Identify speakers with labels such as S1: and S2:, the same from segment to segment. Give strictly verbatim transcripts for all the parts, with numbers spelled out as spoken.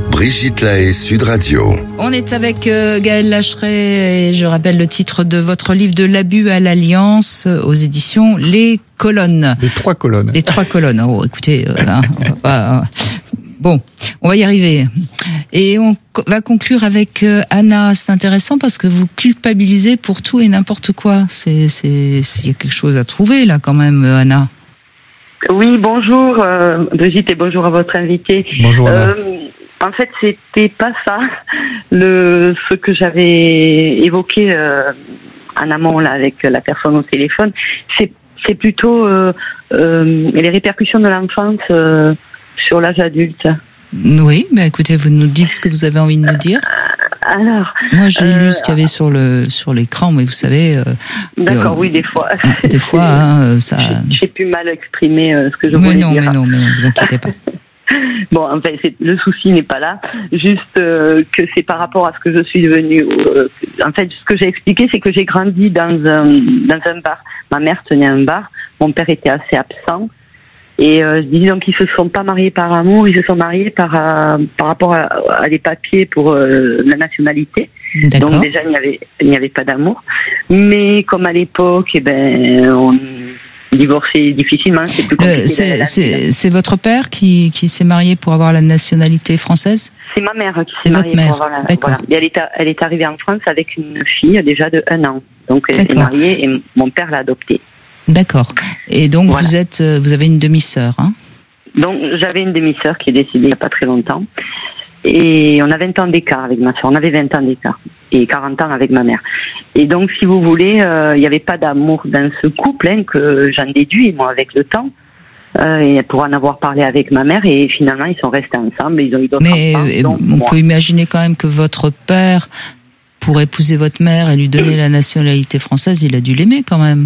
S1: Brigitte Lahaie, Sud Radio.
S2: On est avec euh, Gaël Lacheret et je rappelle le titre de votre livre de l'abus à l'alliance euh, aux éditions Les Colonnes.
S3: Les trois colonnes.
S2: Les trois colonnes. Oh, écoutez, euh, hein, on va pas, euh, bon, on va y arriver. Et on va conclure avec euh, Anna. C'est intéressant parce que vous culpabilisez pour tout et n'importe quoi. C'est, c'est, il y a quelque chose à trouver là quand même, Anna.
S4: Oui, bonjour euh, Brigitte et bonjour à votre invité.
S3: Bonjour Anna.
S4: Euh, en fait, c'était pas ça le ce que j'avais évoqué euh, en amont là avec la personne au téléphone. C'est c'est plutôt euh, euh, les répercussions de l'enfance euh, sur l'âge adulte.
S2: Oui, mais écoutez, vous nous dites ce que vous avez envie de nous dire.
S4: Alors,
S2: moi j'ai
S4: euh,
S2: lu ce qu'il y avait sur le sur l'écran, mais vous savez. Euh,
S4: d'accord,
S2: euh,
S4: oui, des fois.
S2: Des fois, hein, ça.
S4: J'ai, j'ai pu mal exprimer euh, ce que je
S2: mais
S4: voulais
S2: non,
S4: dire.
S2: Mais non, mais non, vous inquiétez pas.
S4: Bon, en fait, c'est, le souci n'est pas là. Juste euh, que c'est par rapport à ce que je suis devenue. Euh, en fait, ce que j'ai expliqué, c'est que j'ai grandi dans un dans un bar. Ma mère tenait un bar. Mon père était assez absent. Et euh, disons qu'ils se sont pas mariés par amour, ils se sont mariés par euh, par rapport à, à des papiers pour euh, la nationalité.
S2: D'accord.
S4: Donc déjà il n'y avait il n'y avait pas d'amour. Mais comme à l'époque, eh ben on divorçait difficilement, c'est plus compliqué.
S2: Euh, c'est, c'est, c'est votre père qui qui s'est marié pour avoir la nationalité française ?
S4: C'est ma mère qui
S2: c'est
S4: s'est
S2: mariée
S4: mariée
S2: votre
S4: pour
S2: mère.
S4: avoir la. Voilà. Et elle est elle est arrivée en France avec une fille déjà de un an. Donc elle s'est mariée et mon père l'a adoptée.
S2: D'accord. Et donc
S4: voilà.
S2: vous êtes, vous avez une demi-sœur, hein ?
S4: Donc j'avais une demi-sœur qui est décédée il n'y a pas très longtemps, et on a vingt ans d'écart avec ma sœur. On avait vingt ans d'écart et quarante ans avec ma mère. Et donc si vous voulez, euh, il n'y avait pas d'amour dans ce couple, hein, que j'en déduis moi avec le temps. Euh, et pour en avoir parlé avec ma mère, et finalement ils sont restés ensemble. Ils ont eu d'autres
S2: Mais
S4: enfants.
S2: Mais
S4: donc,
S2: on
S4: moi.
S2: peut imaginer quand même que votre père, pour épouser votre mère et lui donner la nationalité française, il a dû l'aimer quand même.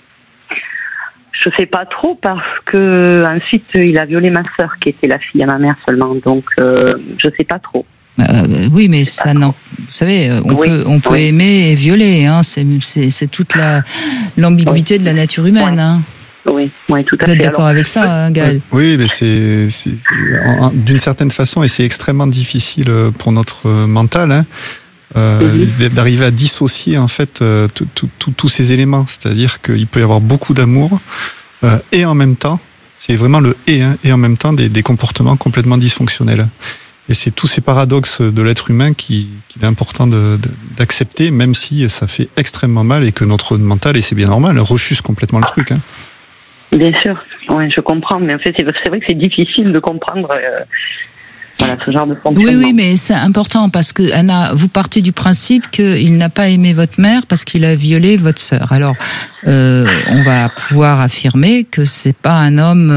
S4: Je sais pas trop parce que ensuite il a violé ma sœur qui était la fille à ma mère seulement, donc euh, je sais pas trop.
S2: Euh, oui, mais ça non. Vous savez, on oui, peut on peut oui. aimer et violer, hein. C'est c'est c'est toute la l'ambiguïté oui. de la nature humaine, hein.
S4: Oui, oui, tout à fait.
S2: Vous êtes d'accord Alors, avec ça, hein, Gaël ?
S3: Oui, mais c'est, c'est, c'est d'une certaine façon, et c'est extrêmement difficile pour notre mental, hein. Euh, mm-hmm. d'arriver à dissocier en fait euh, tous ces éléments, c'est-à-dire qu'il peut y avoir beaucoup d'amour euh, et en même temps, c'est vraiment le et hein, et en même temps des, des comportements complètement dysfonctionnels. Et c'est tous ces paradoxes de l'être humain qui, qu'il est important de, de, d'accepter, même si ça fait extrêmement mal et que notre mental, et c'est bien normal, refuse complètement le truc. Hein.
S4: Bien sûr, ouais, je comprends, mais en fait c'est, c'est vrai que c'est difficile de comprendre. Euh... Voilà, ce genre de fonctionnement.
S2: Oui, oui, mais c'est important parce que Anna, vous partez du principe qu'il n'a pas aimé votre mère parce qu'il a violé votre sœur. Alors, euh, on va pouvoir affirmer que c'est pas un homme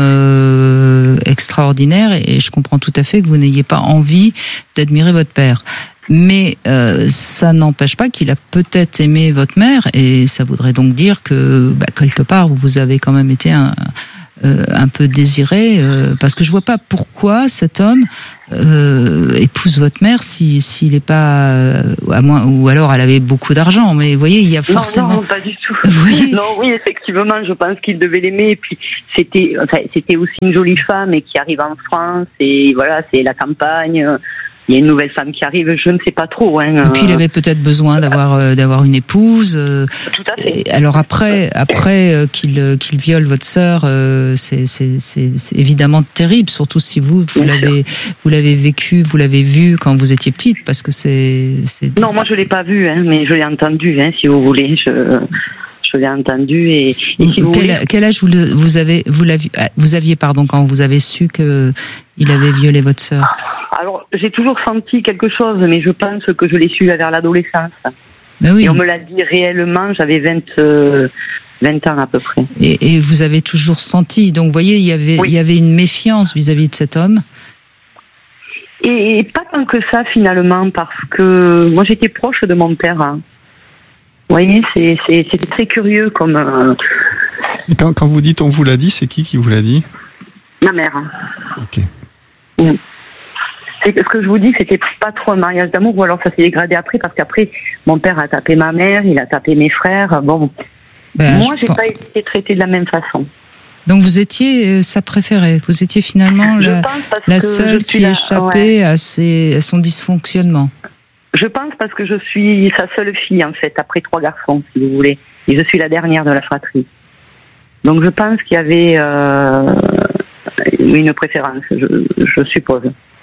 S2: euh, extraordinaire et je comprends tout à fait que vous n'ayez pas envie d'admirer votre père. Mais euh, ça n'empêche pas qu'il a peut-être aimé votre mère et ça voudrait donc dire que bah, quelque part vous avez quand même été un Euh, un peu désiré, euh, parce que je vois pas pourquoi cet homme euh, épouse votre mère si s'il est pas euh, à moins ou alors elle avait beaucoup d'argent, mais vous voyez il y a forcément
S4: non, non pas du tout.
S2: Oui.
S4: Non oui effectivement je pense qu'il devait l'aimer et puis c'était enfin, c'était aussi une jolie femme et qui arrive en France et voilà c'est la campagne. Il y a une nouvelle femme qui arrive, je ne sais pas trop. Hein.
S2: Et puis il avait peut-être besoin d'avoir euh, d'avoir une épouse. Euh,
S4: Tout à fait.
S2: Et alors après après euh, qu'il euh, qu'il viole votre sœur, euh, c'est, c'est c'est c'est évidemment terrible, surtout si vous vous Bien l'avez sûr. vous l'avez vécu, vous l'avez vu quand vous étiez petite, parce que c'est c'est.
S4: Non, moi je l'ai pas vu, hein, mais je l'ai entendu, hein, si vous voulez. Je je l'ai entendu et, et si vous
S2: quel,
S4: voulez...
S2: quel âge vous, le, vous avez vous l'aviez vous aviez pardon quand vous avez su que il avait violé votre sœur?
S4: Alors, j'ai toujours senti quelque chose, mais je pense que je l'ai su vers l'adolescence.
S2: Ben oui.
S4: Et on me l'a dit réellement, j'avais vingt, euh, vingt ans à peu près.
S2: Et, et vous avez toujours senti, donc vous voyez, il y avait, oui. il y avait une méfiance vis-à-vis de cet homme.
S4: Et, et pas tant que ça finalement, parce que moi j'étais proche de mon père. Hein. Vous voyez, c'est, c'est, c'est très curieux comme... Euh...
S3: Et quand, quand vous dites on vous l'a dit, c'est qui qui vous l'a dit ?
S4: Ma mère.
S3: Ok.
S4: Mmh. C'est ce que je vous dis, c'était pas trop un mariage d'amour, ou alors ça s'est dégradé après, parce qu'après, mon père a tapé ma mère, il a tapé mes frères. Bon, ben, moi, j'ai pense... pas été traitée de la même façon.
S2: Donc vous étiez sa préférée, vous étiez finalement la, la seule qui
S4: la,
S2: échappait
S4: ouais.
S2: à, ses, à son dysfonctionnement.
S4: Je pense parce que je suis sa seule fille, en fait, après trois garçons, si vous voulez. Et je suis la dernière de la fratrie. Donc je pense qu'il y avait euh, une préférence, je, je suppose.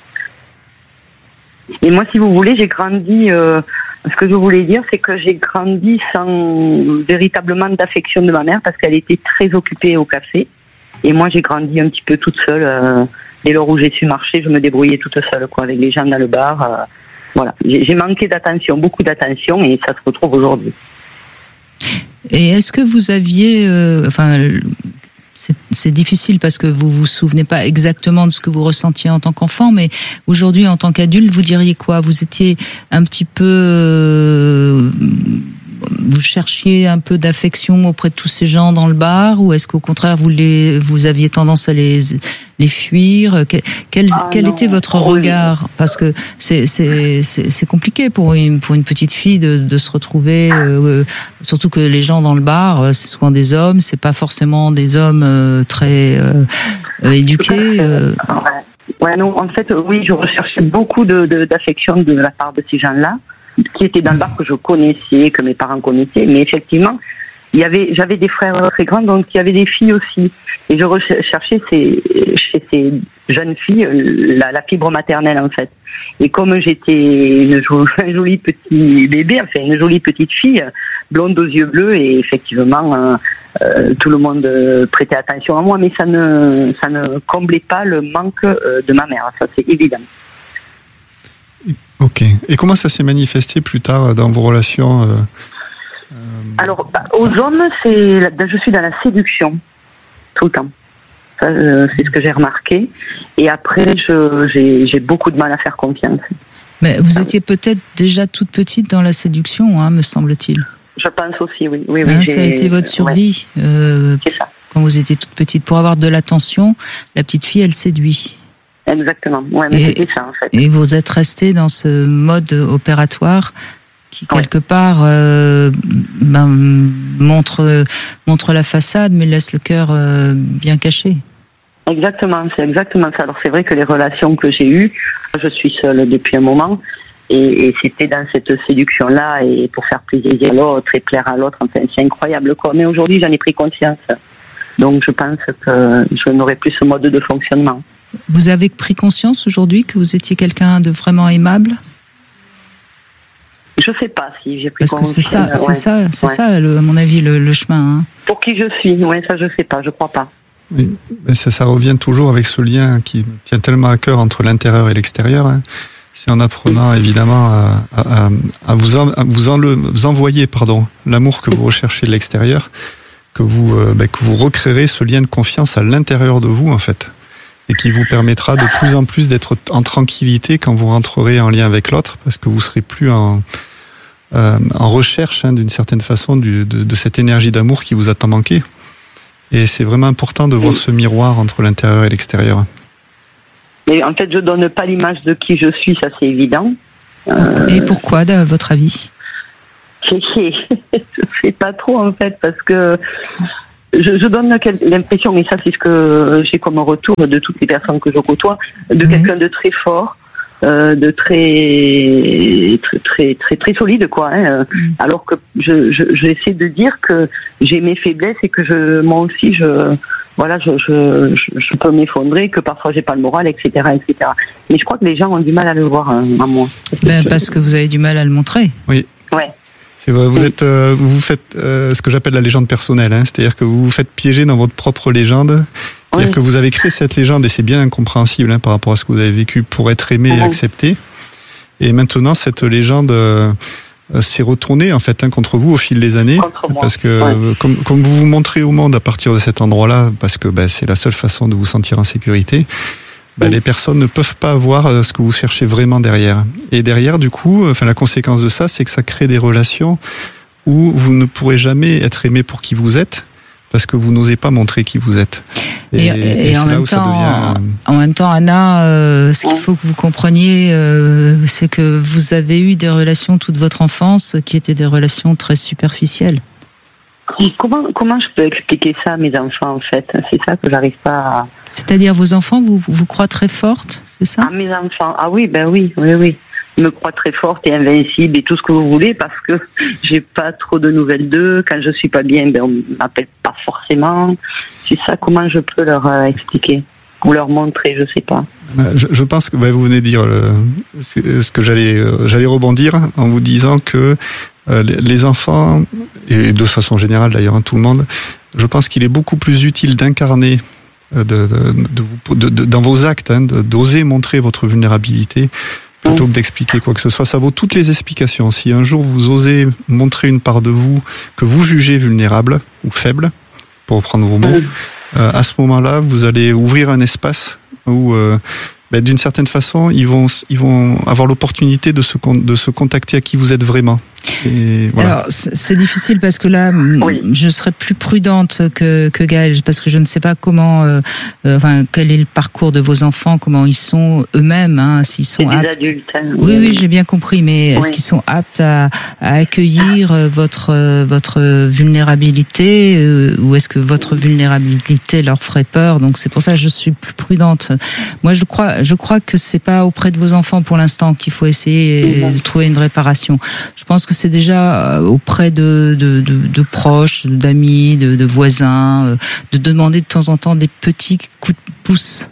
S4: Et moi, si vous voulez, j'ai grandi... Euh, ce que je voulais dire, c'est que j'ai grandi sans véritablement d'affection de ma mère parce qu'elle était très occupée au café. Et moi, j'ai grandi un petit peu toute seule. Euh, dès lors où j'ai su marcher, je me débrouillais toute seule, quoi, avec les gens dans le bar. Euh, voilà. J'ai, j'ai manqué d'attention, beaucoup d'attention, et ça se retrouve aujourd'hui.
S2: Et est-ce que vous aviez... Euh, enfin, c'est, c'est difficile parce que vous vous souvenez pas exactement de ce que vous ressentiez en tant qu'enfant, mais aujourd'hui, en tant qu'adulte, vous diriez quoi? Vous étiez un petit peu... Euh, vous cherchiez un peu d'affection auprès de tous ces gens dans le bar, ou est-ce qu'au contraire vous les, vous aviez tendance à les les fuir? Quel, quel,
S4: ah
S2: quel
S4: non,
S2: était votre regard? Parce que c'est c'est c'est c'est compliqué pour une pour une petite fille de de se retrouver, euh, surtout que les gens dans le bar, c'est souvent des hommes, c'est pas forcément des hommes euh, très euh, éduqués. Euh.
S4: Ouais, non, en fait, oui, je recherchais beaucoup de, de d'affection de la part de ces gens-là, qui étaient dans le bar que je connaissais, que mes parents connaissaient, mais effectivement, il y avait, j'avais des frères très grands, donc il y avait des filles aussi, et je recherchais ces, chez ces jeunes filles la, la fibre maternelle, en fait. Et comme j'étais une jolie, un joli petit bébé, enfin une jolie petite fille, blonde aux yeux bleus, et effectivement, euh, euh, tout le monde prêtait attention à moi, mais ça ne, ça ne comblait pas le manque euh, de ma mère, ça c'est évident.
S3: Ok. Et comment ça s'est manifesté plus tard dans vos relations euh, euh...
S4: Alors, bah, aux hommes, c'est, je suis dans la séduction tout le temps. Ça, euh, c'est ce que j'ai remarqué. Et après, je, j'ai, j'ai beaucoup de mal à faire confiance.
S2: Mais vous étiez peut-être déjà toute petite dans la séduction, hein, me semble-t-il.
S4: Je pense aussi, oui. oui, oui
S2: hein,
S4: j'ai...
S2: Ça a été votre survie. Ouais. Euh,
S4: c'est ça.
S2: Quand vous étiez toute petite, pour avoir de l'attention, la petite fille, elle séduit.
S4: Exactement. Ouais, mais et, c'était ça, en fait.
S2: Et vous êtes resté dans ce mode opératoire qui, quelque ouais. part, euh, ben, montre, montre la façade, mais laisse le cœur euh, bien caché.
S4: Exactement, c'est exactement ça. Alors, c'est vrai que les relations que j'ai eues, je suis seule depuis un moment, et, et c'était dans cette séduction-là, et pour faire plaisir à l'autre et plaire à l'autre, enfin, c'est incroyable, quoi. Mais aujourd'hui, j'en ai pris conscience. Donc, je pense que je n'aurai plus ce mode de fonctionnement.
S2: Vous avez pris conscience aujourd'hui que vous étiez quelqu'un de vraiment aimable?
S4: Je sais pas si j'ai pris
S2: conscience. Parce que c'est ça, c'est
S4: ouais.
S2: ça, c'est
S4: ouais.
S2: ça, le, à mon avis, le, le chemin. Hein.
S4: Pour qui je suis, ouais, ça je sais pas, je crois pas.
S3: Oui, mais ça, ça revient toujours avec ce lien qui me tient tellement à cœur entre l'intérieur et l'extérieur. Hein. C'est en apprenant oui. évidemment à, à, à, vous, en, à vous, enle, vous envoyer, pardon, l'amour que vous recherchez de l'extérieur, que vous, euh, bah, que vous recréerez ce lien de confiance à l'intérieur de vous, en fait. Et qui vous permettra de plus en plus d'être en tranquillité quand vous rentrerez en lien avec l'autre, parce que vous serez plus en, euh, en recherche, hein, d'une certaine façon, du, de, de cette énergie d'amour qui vous a tant manqué. Et c'est vraiment important de voir ce miroir entre l'intérieur et l'extérieur.
S4: Mais en fait, je donne pas l'image de qui je suis, ça c'est évident.
S2: Euh... Et pourquoi, à votre avis?
S4: Je sais pas trop, en fait, parce que Je, je donne l'impression, et ça c'est ce que j'ai comme retour de toutes les personnes que je côtoie, de mmh. quelqu'un de très fort, euh, de très très très très, très solide, quoi. Hein, mmh. Alors que je, je j'essaie de dire que j'ai mes faiblesses et que je moi aussi je voilà je je je peux m'effondrer, que parfois j'ai pas le moral, et cetera, et cetera. Mais je crois que les gens ont du mal à le voir, hein, à moi.
S2: Ben, parce que vous avez du mal à le montrer.
S3: Oui.
S4: Ouais.
S3: C'est vrai, vous êtes, euh, vous faites euh, ce que j'appelle la légende personnelle, hein, c'est-à-dire que vous vous faites piéger dans votre propre légende, c'est-à-dire oui. que vous avez créé cette légende et c'est bien incompréhensible, hein, par rapport à ce que vous avez vécu pour être aimé oui. et accepté. Et maintenant, cette légende euh, s'est retournée en fait hein, contre vous au fil des années, parce que ouais. comme, comme vous vous montrez au monde à partir de cet endroit-là, parce que bah, c'est la seule façon de vous sentir en sécurité. Ben, les personnes ne peuvent pas voir ce que vous cherchez vraiment derrière. Et derrière, du coup, enfin, la conséquence de ça, c'est que ça crée des relations où vous ne pourrez jamais être aimé pour qui vous êtes, parce que vous n'osez pas montrer qui vous êtes.
S2: Et, et, et, et en, même temps, devient... en même temps, Anna, euh, ce qu'il faut que vous compreniez, euh, c'est que vous avez eu des relations toute votre enfance qui étaient des relations très superficielles.
S4: Comment, comment je peux expliquer ça à mes enfants, en fait? C'est ça que j'arrive pas à...
S2: C'est-à-dire, vos enfants vous, vous croient très forte, c'est ça?
S4: À mes enfants, ah oui, ben oui, oui, oui. Ils me croient très forte et invincible et tout ce que vous voulez parce que j'ai pas trop de nouvelles d'eux. Quand je suis pas bien, ben on m'appelle pas forcément. C'est ça, comment je peux leur euh, expliquer ou leur montrer, je sais pas.
S3: Je, je pense que bah, vous venez de dire le, ce que j'allais, euh, j'allais rebondir en vous disant que euh, les, les enfants, et de façon générale d'ailleurs, hein, tout le monde, je pense qu'il est beaucoup plus utile d'incarner euh, de, de, de, de, de, dans vos actes, hein, de, d'oser montrer votre vulnérabilité plutôt que d'expliquer quoi que ce soit. Ça vaut toutes les explications. Si un jour vous osez montrer une part de vous que vous jugez vulnérable ou faible, pour reprendre vos mots, euh, à ce moment-là, vous allez ouvrir un espace où, euh, ben, d'une certaine façon, ils vont, ils vont avoir l'opportunité de se, de se contacter à qui vous êtes vraiment. Et voilà.
S2: Alors, c'est difficile parce que là,
S4: oui.
S2: je serais plus prudente que, que Gaëlle, parce que je ne sais pas comment, euh, euh, enfin, quel est le parcours de vos enfants, comment ils sont eux-mêmes, hein, s'ils sont
S4: c'est
S2: aptes.
S4: des adultes. Hein.
S2: Oui, oui, j'ai bien compris, mais est-ce
S4: oui.
S2: qu'ils sont aptes à, à accueillir votre votre vulnérabilité, euh, ou est-ce que votre vulnérabilité leur ferait peur? Donc c'est pour ça que je suis plus prudente. Moi, je crois, je crois que c'est pas auprès de vos enfants pour l'instant qu'il faut essayer mmh. de trouver une réparation. Je pense que c'est déjà auprès de, de, de, de proches, d'amis, de, de voisins, de demander de temps en temps des petits coups de pouce.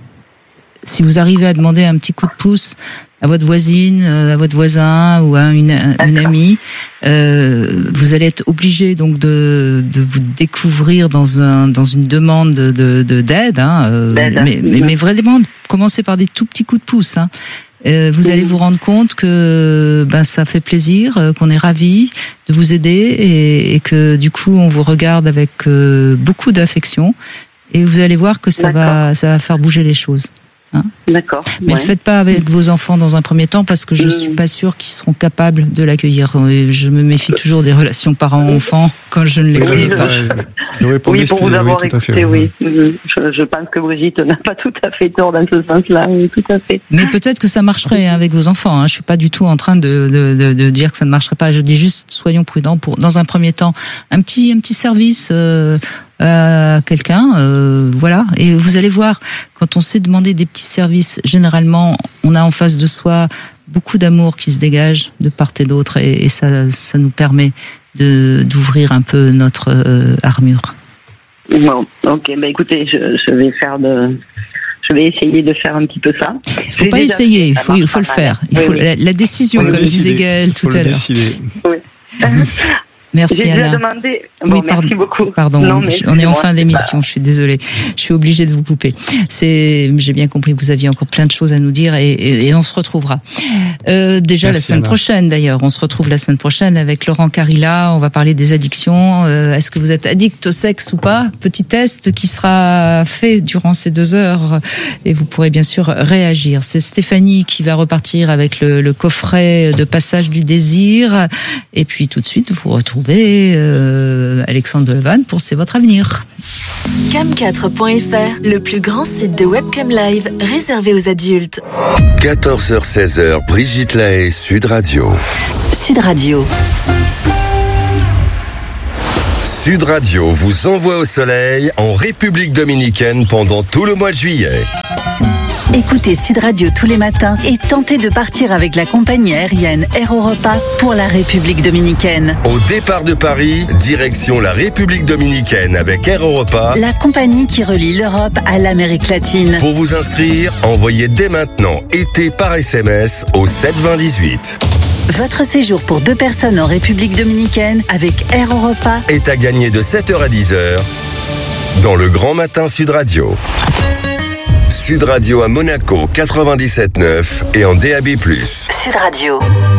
S2: Si vous arrivez à demander un petit coup de pouce à votre voisine, à votre voisin ou à une, une amie, euh, vous allez être obligé donc de, de vous découvrir dans un dans une demande de, de d'aide, hein, euh, mais, mais mais vraiment commencez par des tout petits coups de pouce, hein. Euh, vous allez vous rendre compte que ben ça fait plaisir, euh, qu'on est ravis de vous aider et, et que du coup on vous regarde avec euh, beaucoup d'affection et vous allez voir que ça D'accord. va ça va faire bouger les choses. Hein.
S4: D'accord.
S2: Mais ne
S4: ouais.
S2: le faites pas avec vos enfants dans un premier temps parce que je mmh. suis pas sûre qu'ils seront capables de l'accueillir. Je me méfie toujours des relations parents-enfants quand je ne les connais
S3: oui,
S2: pas.
S3: Oui, pour,
S4: oui, pour vous avoir
S3: oui,
S4: écouté,
S3: fait,
S4: oui. oui. Je, je pense que Brigitte n'a pas tout à fait tort dans ce sens-là, oui, tout à fait.
S2: Mais peut-être que ça marcherait hein, avec vos enfants. Hein. Je suis pas du tout en train de, de, de, de dire que ça ne marcherait pas. Je dis juste soyons prudents pour, dans un premier temps, un petit, un petit service. Euh, à quelqu'un, euh, voilà, et vous allez voir, quand on sait demander des petits services, généralement, on a en face de soi beaucoup d'amour qui se dégage de part et d'autre, et, et ça, ça nous permet de d'ouvrir un peu notre euh, armure.
S4: Bon, ok, bah écoutez, je, je vais faire de, je vais essayer de faire un petit peu ça.
S2: Il faut pas essayer, il faut, il faut le faire. Il faut oui, oui. La, la décision, comme disait Gaëlle tout à l'heure.
S4: Oui.
S2: Merci
S4: J'ai
S2: Anna.
S4: Demandé... Bon,
S2: oui,
S4: merci
S2: pardon.
S4: beaucoup.
S2: Pardon, non, mais on est en fin d'émission.
S4: Pas...
S2: Je suis désolée. Je suis obligée de vous couper. C'est, j'ai bien compris que vous aviez encore plein de choses à nous dire et, et, et on se retrouvera. Euh, déjà merci la semaine Anna. prochaine d'ailleurs. On se retrouve la semaine prochaine avec Laurent Carilla. On va parler des addictions. Euh, est-ce que vous êtes addict au sexe ou pas? Petit test qui sera fait durant ces deux heures et vous pourrez bien sûr réagir. C'est Stéphanie qui va repartir avec le, le coffret de Passage du désir et puis tout de suite vous retrouvez Euh, Alexandre Delevanne pour C'est votre avenir.
S5: cam quatre point f r, le plus grand site de webcam live réservé aux adultes.
S1: quatorze heures seize heures, Brigitte Lahaie, Sud Radio.
S5: Sud Radio.
S1: Sud Radio vous envoie au soleil en République dominicaine pendant tout le mois de juillet.
S5: Écoutez Sud Radio tous les matins et tentez de partir avec la compagnie aérienne Air Europa pour la République dominicaine.
S1: Au départ de Paris, direction la République dominicaine avec Air Europa,
S5: la compagnie qui relie l'Europe à l'Amérique latine.
S1: Pour vous inscrire, envoyez dès maintenant été par S M S au sept vingt dix-huit.
S5: Votre séjour pour deux personnes en République dominicaine avec Air Europa
S1: est à gagner de sept heures à dix heures dans le Grand Matin Sud Radio. Sud Radio à Monaco quatre-vingt-dix-sept neuf et en D A B plus.
S5: Sud Radio.